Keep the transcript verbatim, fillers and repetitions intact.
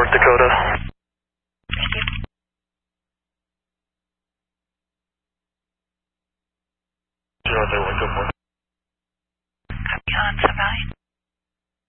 North Dakota. Thank you. zero, one, go for it.